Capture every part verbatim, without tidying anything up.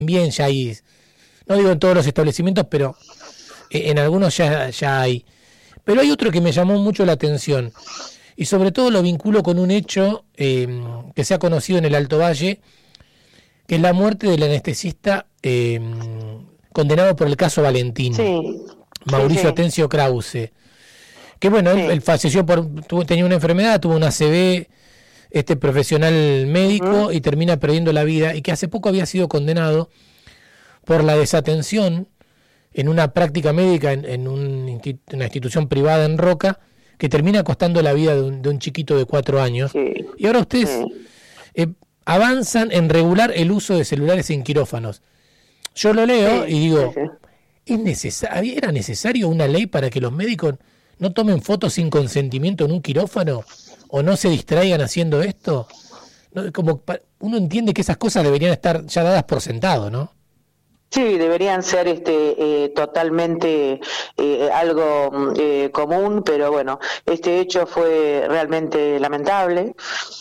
Bien, ya hay, no digo en todos los establecimientos, pero en algunos ya, ya hay. Pero hay otro que me llamó mucho la atención, y sobre todo lo vinculo con un hecho eh, que se ha conocido en el Alto Valle, que es la muerte del anestesista eh, condenado por el caso Valentín, sí, Mauricio sí, sí. Atencio Krause. Que bueno, Sí. él, él falleció por, tuvo, tenía una enfermedad, tuvo una A C V, este profesional médico, uh-huh. y termina perdiendo la vida, y que hace poco había sido condenado por la desatención en una práctica médica en, en un, una institución privada en Roca, que termina costando la vida de un, de un chiquito de cuatro años. Sí. Y ahora ustedes sí. eh, avanzan en regular el uso de celulares en quirófanos. Yo lo leo sí, y digo, sí, sí. ¿es necesario, ¿era necesario una ley para que los médicos no tomen fotos sin consentimiento en un quirófano o no se distraigan haciendo esto? No, como uno entiende que esas cosas deberían estar ya dadas por sentado, ¿no? Sí, deberían ser este eh, totalmente eh, algo eh, común, pero bueno, este hecho fue realmente lamentable.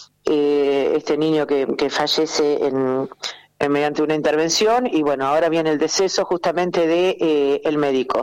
Eh, este niño que, que fallece en, en mediante una intervención, y bueno, ahora viene el deceso justamente de eh, el médico.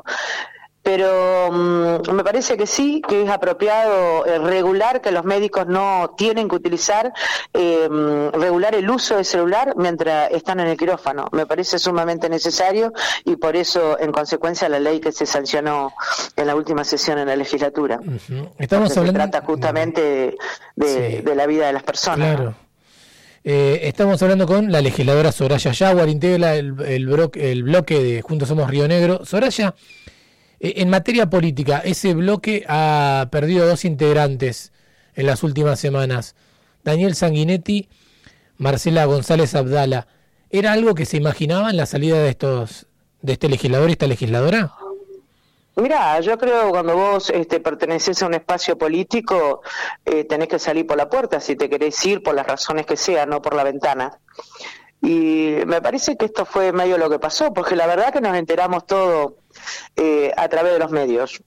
Pero um, me parece que sí, que es apropiado eh, regular, que los médicos no tienen que utilizar, eh, regular el uso de celular mientras están en el quirófano. Me parece sumamente necesario, y por eso, en consecuencia, la ley que se sancionó en la última sesión en la legislatura. Uh-huh. Estamos Porque hablando... se trata justamente de, de, sí. de la vida de las personas. Claro. ¿No? Eh, estamos hablando con la legisladora Soraya Yaguar, integra el, el, bro- el bloque de Juntos Somos Río Negro. Soraya, en materia política, ese bloque ha perdido dos integrantes en las últimas semanas, Daniel Sanguinetti, Marcela González Abdala. ¿Era algo que se imaginaba en la salida de estos de este legislador y esta legisladora? Mirá, yo creo que cuando vos este, perteneces a un espacio político, eh, tenés que salir por la puerta si te querés ir, por las razones que sean, no por la ventana. Y me parece que esto fue medio lo que pasó, porque la verdad que nos enteramos todo eh, a través de los medios.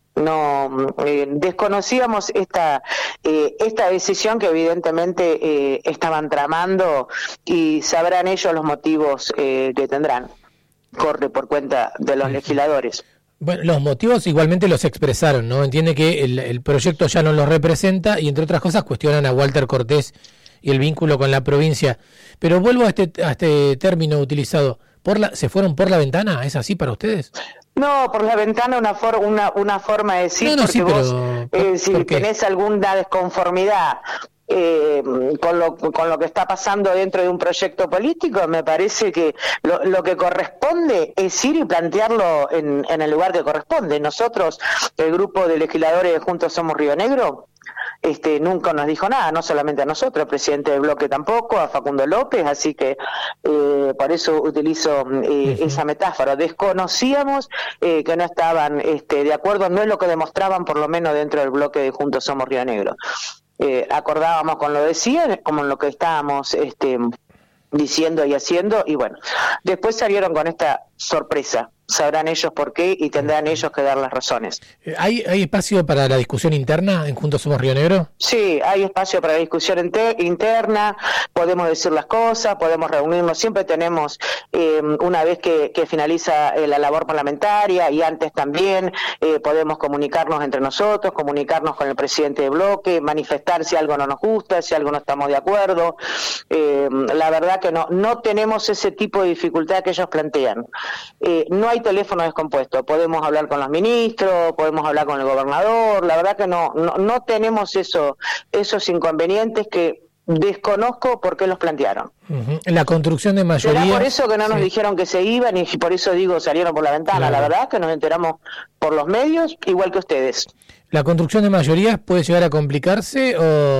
No eh, desconocíamos esta eh, esta decisión que evidentemente eh, estaban tramando, y sabrán ellos los motivos eh, que tendrán. Corre por cuenta de los legisladores. Bueno, los motivos igualmente los expresaron, ¿no? Entiende que el, el proyecto ya no los representa, y entre otras cosas cuestionan a Walter Cortés y el vínculo con la provincia. Pero vuelvo a este a este término utilizado. Por la, ¿se fueron por la ventana? ¿Es así para ustedes? No, por la ventana una for, una una forma de decir, no, no, porque sí, vos, pero, eh, si tenés alguna desconformidad eh, con lo con lo que está pasando dentro de un proyecto político, me parece que lo, lo que corresponde es ir y plantearlo en, en el lugar que corresponde. Nosotros, el grupo de legisladores de Juntos Somos Río Negro, Este, nunca nos dijo nada, no solamente a nosotros, el presidente del bloque tampoco, a Facundo López, así que eh, por eso utilizo eh, uh-huh. esa metáfora. Desconocíamos eh, que no estaban este, de acuerdo, no es lo que demostraban, por lo menos dentro del bloque de Juntos Somos Río Negro. Eh, acordábamos con lo decían, como en lo que estábamos este, diciendo y haciendo, y bueno, después salieron con esta sorpresa. Sabrán ellos por qué y tendrán ellos que dar las razones. ¿Hay, hay espacio para la discusión interna en Juntos Somos Río Negro? Sí, hay espacio para la discusión inter- interna, podemos decir las cosas, podemos reunirnos, siempre tenemos, eh, una vez que, que finaliza eh, la labor parlamentaria, y antes también, eh, podemos comunicarnos entre nosotros, comunicarnos con el presidente de bloque, manifestar si algo no nos gusta, si algo no estamos de acuerdo. Eh, la verdad que no, no tenemos ese tipo de dificultad que ellos plantean. Eh, no hay teléfono descompuesto, podemos hablar con los ministros, podemos hablar con el gobernador, la verdad que no no, no tenemos eso esos inconvenientes que desconozco por qué los plantearon. Uh-huh. La construcción de mayoría... Era por eso que no nos sí. dijeron que se iban, y por eso digo salieron por la ventana. Claro. La verdad que nos enteramos por los medios, igual que ustedes. ¿La construcción de mayorías puede llegar a complicarse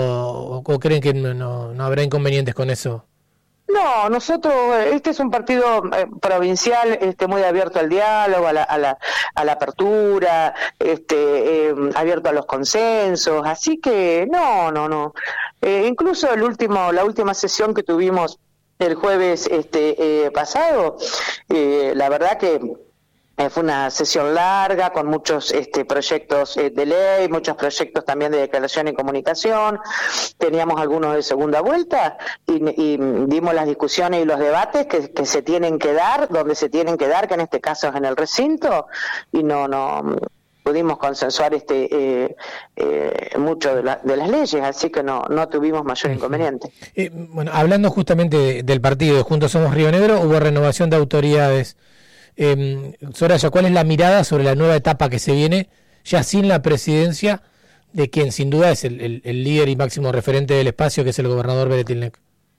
o, o creen que no, no, no habrá inconvenientes con eso? No, nosotros, este es un partido eh, provincial, este, muy abierto al diálogo, a la, a la, a la apertura, este, eh, abierto a los consensos, así que no, no, no. Eh, incluso el último, la última sesión que tuvimos el jueves este, eh, pasado, eh, la verdad que Fue una sesión larga con muchos este, proyectos eh, de ley, muchos proyectos también de declaración y comunicación. Teníamos algunos de segunda vuelta y, y dimos las discusiones y los debates que, que se tienen que dar, donde se tienen que dar, que en este caso es en el recinto, y no no pudimos consensuar este eh, eh, mucho de, la, de las leyes, así que no no tuvimos mayor inconveniente. Eh, bueno, hablando justamente de, del partido de Juntos Somos Río Negro, hubo renovación de autoridades. Eh, Soraya, ¿cuál es la mirada sobre la nueva etapa que se viene, ya sin la presidencia de quien sin duda es el, el, el líder y máximo referente del espacio, que es el gobernador Beretilnec?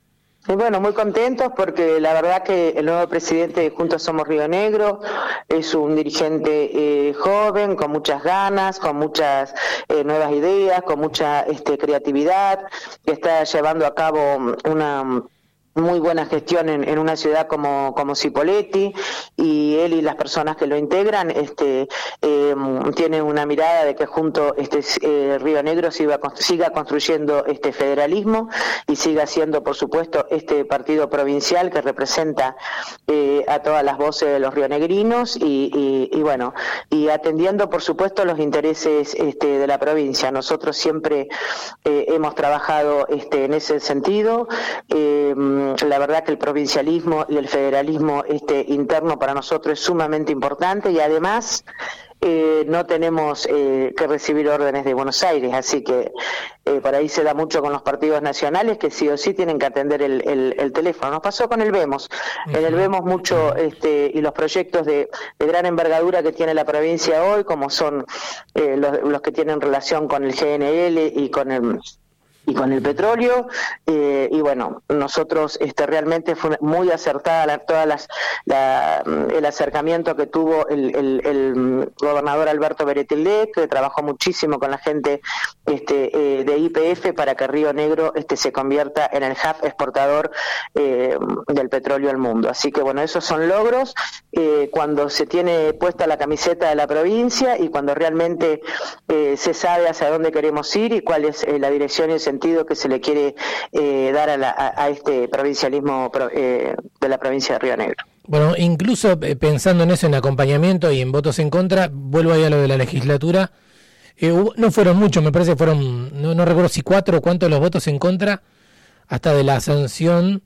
Y bueno, muy contentos porque la verdad que el nuevo presidente de Juntos Somos Río Negro es un dirigente eh, joven, con muchas ganas, con muchas eh, nuevas ideas, con mucha este, creatividad, que está llevando a cabo una muy buena gestión en, en una ciudad como como Cipolletti, y él y las personas que lo integran este eh, tienen una mirada de que junto este eh, Río Negro siga, siga construyendo este federalismo y siga siendo, por supuesto, este partido provincial que representa eh, a todas las voces de los rionegrinos y, y, y bueno, y atendiendo, por supuesto, los intereses este, de la provincia. Nosotros siempre eh, hemos trabajado este, en ese sentido. Eh, La verdad que el provincialismo y el federalismo este interno para nosotros es sumamente importante, y además eh, no tenemos eh, que recibir órdenes de Buenos Aires, así que eh, por ahí se da mucho con los partidos nacionales que sí o sí tienen que atender el, el, el teléfono. Nos pasó con el Vemos, uh-huh. En el Vemos mucho este y los proyectos de, de gran envergadura que tiene la provincia hoy, como son eh, los, los que tienen relación con el G N L y con el y con el petróleo, eh, y bueno, nosotros este realmente fue muy acertada la, todas las la, el acercamiento que tuvo el, el, el gobernador Alberto Beretilnec, que trabajó muchísimo con la gente este eh, de Y P F para que Río Negro este se convierta en el hub exportador eh, del petróleo al mundo. Así que bueno, esos son logros eh, cuando se tiene puesta la camiseta de la provincia y cuando realmente eh, se sabe hacia dónde queremos ir y cuál es eh, la dirección y el sentido que se le quiere eh, dar a, la, a, a este provincialismo pro, eh, de la provincia de Río Negro. Bueno, incluso eh, pensando en eso, en acompañamiento y en votos en contra, vuelvo ahí a lo de la legislatura, eh, hubo, no fueron muchos, me parece que fueron, no, no recuerdo si cuatro o cuántos los votos en contra, hasta de la sanción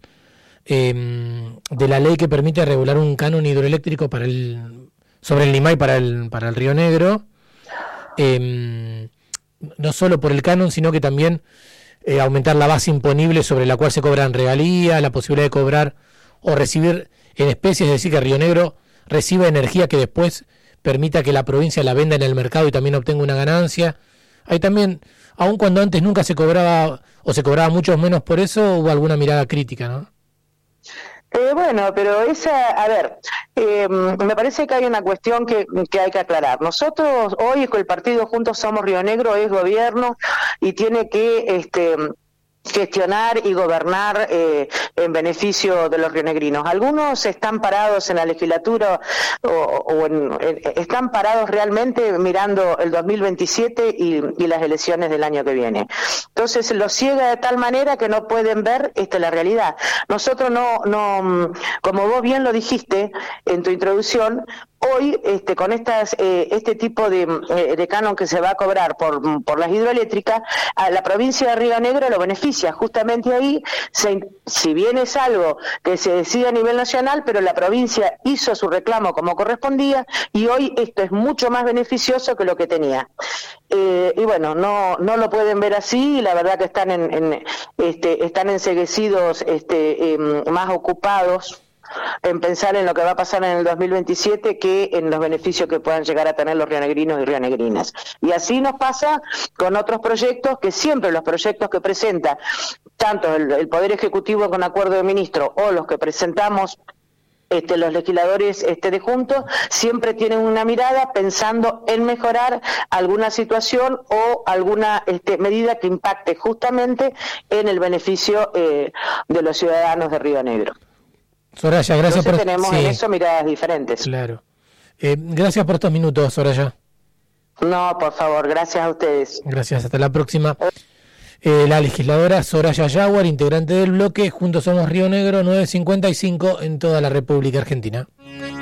eh, de la ley que permite regular un canon hidroeléctrico para el sobre el Limay para el, para el Río Negro, eh, no solo por el canon, sino que también Eh, aumentar la base imponible sobre la cual se cobran regalías, la posibilidad de cobrar o recibir en especie, es decir, que Río Negro reciba energía que después permita que la provincia la venda en el mercado y también obtenga una ganancia. Hay también, aun cuando antes nunca se cobraba o se cobraba mucho menos por eso, hubo alguna mirada crítica, ¿no? Eh, bueno, pero esa, a ver, eh, me parece que hay una cuestión que, que hay que aclarar. Nosotros hoy con el partido Juntos Somos Río Negro es gobierno y tiene que este gestionar y gobernar eh, en beneficio de los rionegrinos. Algunos están parados en la legislatura o, o en, en, están parados realmente mirando el dos mil veintisiete y, y las elecciones del año que viene. Entonces los ciega de tal manera que no pueden ver este, la realidad. Nosotros no, no, como vos bien lo dijiste en tu introducción, hoy este con estas eh, este tipo de, eh, de canon que se va a cobrar por por las hidroeléctricas, a la provincia de Río Negro lo beneficia. Justamente ahí, se, si bien es algo que se decide a nivel nacional, pero la provincia hizo su reclamo como correspondía y hoy esto es mucho más beneficioso que lo que tenía. Eh, y bueno, no no lo pueden ver así, y la verdad que están en, en este están enceguecidos, este eh, más ocupados en pensar en lo que va a pasar en el dos mil veintisiete que en los beneficios que puedan llegar a tener los rionegrinos y rionegrinas. Y así nos pasa con otros proyectos, que siempre los proyectos que presenta tanto el, el Poder Ejecutivo con acuerdo de ministro o los que presentamos Este, los legisladores este, de Juntos, siempre tienen una mirada pensando en mejorar alguna situación o alguna este, medida que impacte justamente en el beneficio eh, de los ciudadanos de Río Negro. Soraya, gracias. Entonces por tenemos sí. en eso miradas diferentes. Claro. Eh, gracias por estos minutos, Soraya. No, por favor, gracias a ustedes. Gracias, hasta la próxima. Eh, la legisladora Soraya Yaguar, integrante del bloque Juntos Somos Río Negro, nueve cincuenta y cinco en toda la República Argentina.